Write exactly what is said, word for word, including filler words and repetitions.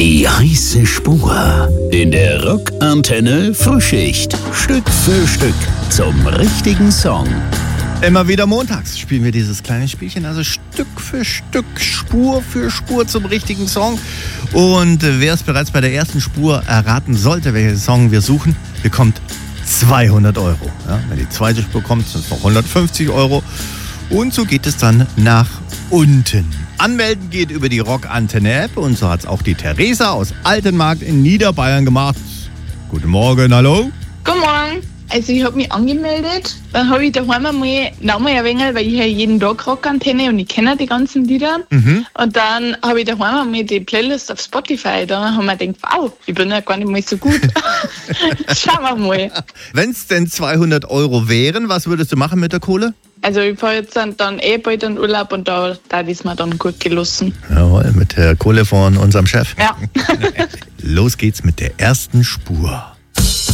Die heiße Spur in der Rockantenne Frühschicht. Stück für Stück zum richtigen Song. Immer wieder montags spielen wir dieses kleine Spielchen, also Stück für Stück, Spur für Spur zum richtigen Song. Und wer es bereits bei der ersten Spur erraten sollte, welchen Song wir suchen, bekommt zweihundert Euro. Ja, wenn die zweite Spur kommt, sind es noch hundertfünfzig Euro. Und so geht es dann nach unten. Anmelden geht über die Rockantenne-App und so hat es auch die Theresa aus Altenmarkt in Niederbayern gemacht. Guten Morgen, hallo. Guten Morgen. Also ich habe mich angemeldet, dann habe ich daheim einmal nochmal ein wenig, weil ich höre jeden Tag Rockantenne und ich kenne die ganzen Lieder. Mhm. Und dann habe ich daheim einmal die Playlist auf Spotify, da haben wir gedacht, wow, ich bin ja gar nicht mal so gut. Schauen wir mal. Wenn es denn zweihundert Euro wären, was würdest du machen mit der Kohle? Also ich fahre jetzt dann, dann eh bald in Urlaub und da, da ist mir dann gut gelassen. Jawohl, mit der Kohle von unserem Chef. Ja. Los geht's mit der ersten Spur.